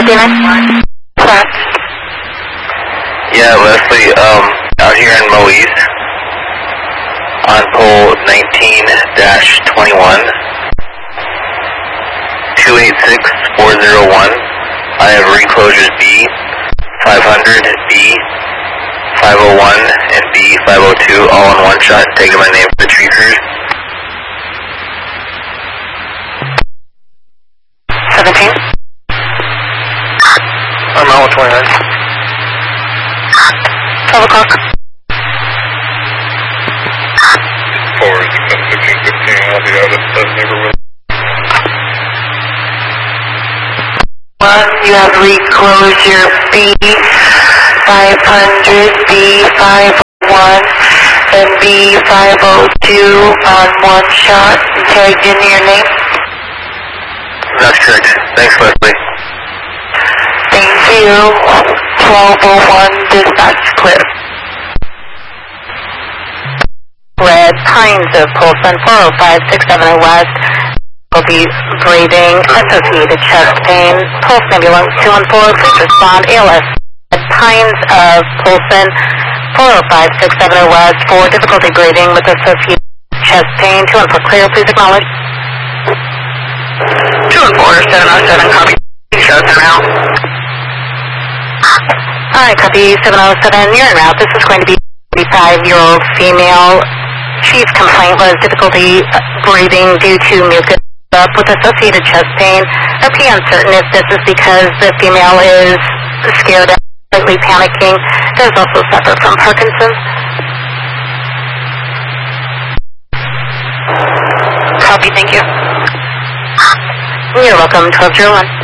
59. Yeah, Leslie, out here in Moise, on pole 19-21, 286401, I have reclosures B, 500, B, 501, and B, 502, all in one shot, taking my name for the tree crews. 17. I'm out with 29. 12 o'clock. Forward 15, I'll be out of the neighborhood. 1, you have reclosure B, 500, B, 501, and B, 502 on one shot, tagged in your name. That's correct. Thanks, Leslie. Thank you. 1201, dispatch clear. Red Pines of Polson 405-670 West. Will be breathing, associated chest pain. Pulse ambulance 214, please respond. ALS. Red Pines of Polson 405-670 West for difficulty breathing with associated chest pain. 214 clear, please acknowledge. 214-707, copy. Shows en route. Alright, copy 707, you're en route. This is going to be a 55-year-old female. Chief complaint was difficulty breathing due to mucus with associated chest pain. RP uncertain if this is because the female is scared and slightly panicking. Does also suffer from Parkinson's. Copy, thank you. You're welcome, 1201.